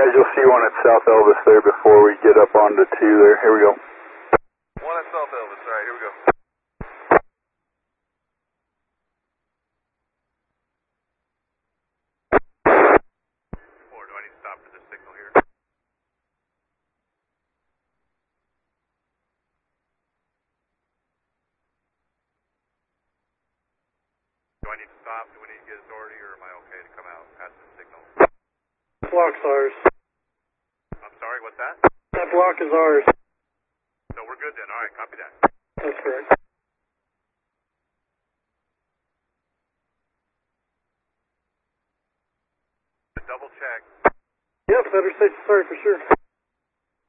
you'll see one at South Elvis there before we get up onto 2 there. Here we go. One at South Elvis. All right, here we go. Or do I need to stop for this signal here? Do I need to stop? Do we need to get authority, or am I okay to come out past the signal? Block's ours. I'm sorry, what's that? That block is ours. So we're good then. All right, copy that. That's correct. Double check. Yep, better safe than sorry for sure.